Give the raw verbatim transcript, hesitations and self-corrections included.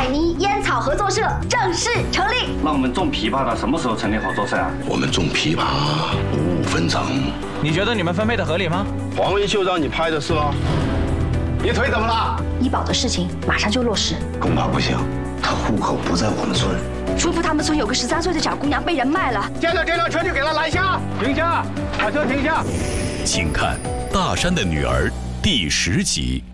海泥烟草合作社正式成立。 那我们种枇杷的什么时候成立合作社啊？ 我们种枇杷五五分成。 你觉得你们分配的合理吗？ 黄文秀让你拍的是吗？你腿怎么了？ 医保的事情马上就落实， 恐怕不行，他户口不在我们村。 叔父他们村有个十三岁的小姑娘被人卖了。 见到这辆车就给他拦下，停下，把车停下。 请看《大山的女儿》第十集。